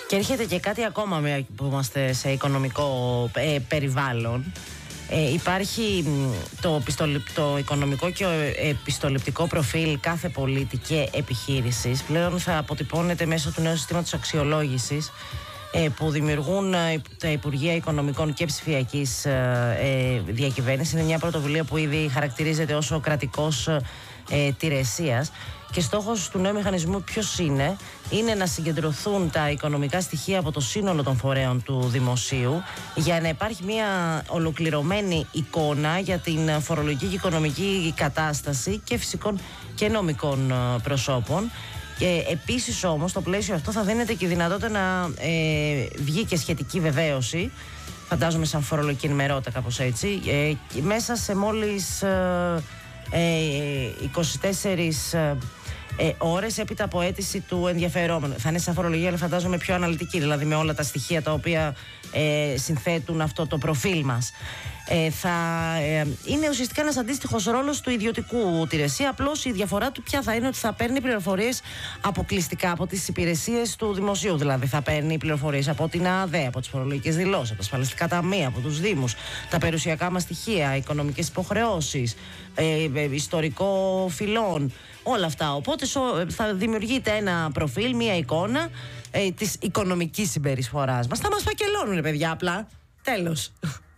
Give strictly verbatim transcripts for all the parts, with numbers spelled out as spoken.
Και έρχεται και κάτι ακόμα μια που είμαστε σε οικονομικό ε, περιβάλλον. Ε, υπάρχει το, το οικονομικό και επιστοληπτικό προφίλ κάθε πολίτη και επιχείρησης. Πλέον θα αποτυπώνεται μέσω του νέου συστήματος αξιολόγησης ε, που δημιουργούν ε, τα Υπουργεία Οικονομικών και Ψηφιακής ε, Διακυβέρνησης. Είναι μια πρωτοβουλία που ήδη χαρακτηρίζεται ως ο κρατικός ε, τηρεσίας. Και στόχος του νέου μηχανισμού ποιος είναι? Είναι να συγκεντρωθούν τα οικονομικά στοιχεία από το σύνολο των φορέων του δημοσίου για να υπάρχει μια ολοκληρωμένη εικόνα για την φορολογική και οικονομική κατάσταση και φυσικών και νομικών προσώπων. Και επίσης όμως στο πλαίσιο αυτό θα δίνεται και η δυνατότητα να ε, βγει και σχετική βεβαίωση, φαντάζομαι σαν φορολογική ενημερότητα κάπως έτσι, ε, μέσα σε μόλις ε, ε, είκοσι τέσσερις Ε, ώρες έπειτα από αίτηση του ενδιαφερόμενου. Θα είναι σαν φορολογία, αλλά φαντάζομαι πιο αναλυτική, δηλαδή με όλα τα στοιχεία τα οποία ε, συνθέτουν αυτό το προφίλ μας. Ε, θα ε, είναι ουσιαστικά ένας αντίστοιχος ρόλος του ιδιωτικού τηρεσία. Απλώς η διαφορά του ποια θα είναι? Ότι θα παίρνει πληροφορίες αποκλειστικά από τις υπηρεσίες του δημοσίου. Δηλαδή θα παίρνει πληροφορίες από την ΑΔΕ, από τις φορολογικές δηλώσεις, από τα ασφαλιστικά ταμεία, από τους δήμους, τα περιουσιακά μας στοιχεία, οικονομικές υποχρεώσεις, ε, ε, ιστορικό φυλών, όλα αυτά. Οπότε θα δημιουργείται ένα προφίλ, μια εικόνα ε, της οικονομικής συμπεριφοράς μας. Θα μας φακελώνουν, παιδιά, απλά. Τέλος.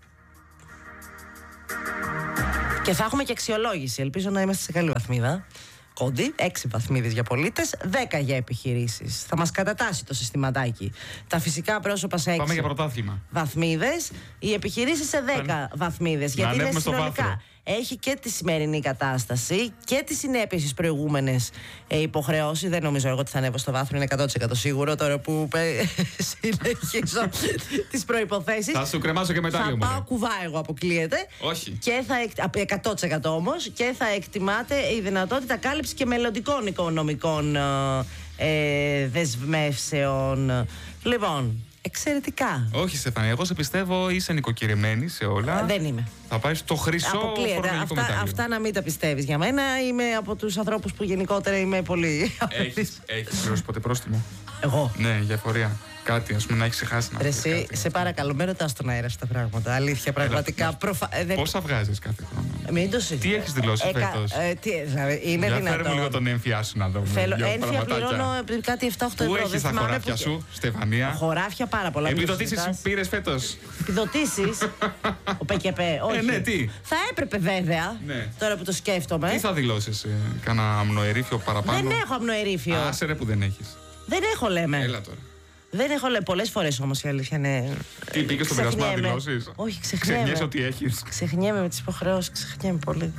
Και θα έχουμε και αξιολόγηση. Ελπίζω να είμαστε σε καλή βαθμίδα. Κόντι, έξι βαθμίδες για πολίτες, δέκα για επιχειρήσεις. Θα μας κατατάσει το συστηματάκι. Τα φυσικά πρόσωπα σε έξι. Πάμε για πρωτάθλημα. Βαθμίδες, οι επιχειρήσεις σε δέκα βαθμίδες. Γιατί είναι συνολικά. Έχει και τη σημερινή κατάσταση και τις συνέπειες στις προηγούμενες ε, υποχρεώσεις. Δεν νομίζω εγώ ότι θα ανέβω στο βάθρο, είναι εκατό τοις εκατό σίγουρο τώρα που συνεχίζω τις προϋποθέσεις. Θα σου κρεμάσω και μετά λίγο. Θα πάω κουβά, εγώ αποκλείεται. Όχι. Και θα, εκατό τοις εκατό όμως, και θα εκτιμάται η δυνατότητα κάλυψης και μελλοντικών οικονομικών ε, δεσμεύσεων. Λοιπόν, εξαιρετικά. Όχι, Στεφανία, εγώ σε πιστεύω, είσαι νοικοκυρεμένη σε όλα. Δεν είμαι. Θα πάει στο χρυσό αποκλείεται. Αυτά, αυτά να μην τα πιστεύεις για μένα. Είμαι από τους ανθρώπους που γενικότερα είμαι πολύ. Έχεις, έχεις πληρώσει ποτέ πρόστιμο? Εγώ? Ναι, για εφορία. Κάτι, ας πούμε, να έχει ξεχάσει να πει. Εσύ, σε παρακαλώ, με ρωτάς τον αέρα αυτά τα πράγματα. Αλήθεια, πραγματικά. Έλα, προφα... δεν... Πόσα βγάζεις κάθε χρόνο? Μην το συζητάς. Τι έχεις δηλώσει Εκα... φέτος? Ε, τι... Είναι για δυνατόν? φέρε μου λίγο τον έμφυά σου να δούμε. Θέλω έμφυα, πληρώνω κάτι επτά οχτώ ευρώ. Πού έχεις τα χωράφια που... σου, Στεφανία? Χωράφια πάρα πολλά. Επιδοτήσεις πήρες φέτος? Επιδοτήσεις? Ο ΠΚΠ, όχι. Ε, ναι, τι? Θα έπρεπε βέβαια, ναι. Τώρα που το σκέφτομαι. Τι θα δηλώσεις, ε, κάνα αμνοερήφιο παραπάνω? Δεν έχω αμνοερήφιο. Άσε ρε που δεν έχεις. Δεν έχω, λέμε. Έλα τώρα. Δεν έχω, λέει, πολλές φορές όμως η αλήθεια είναι. Τι, πήγες στον πειρασμό να δηλώσεις? Όχι, ξεχνιέμαι. Ξεχνιέσαι ότι έχεις. Ξεχνιέμαι με τις υποχρεώσεις, ξεχνιέμαι πολύ.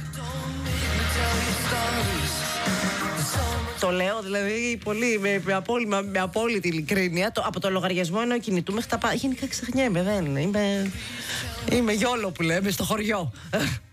Το λέω δηλαδή πολύ, με, με, απόλυ, με απόλυτη ειλικρίνεια. Το, από το λογαριασμό εννοώ κινητού μέχρι τα πάντα. Γενικά ξεχνιέμαι, δεν είμαι. Είμαι γιόλο που λέμε στο χωριό.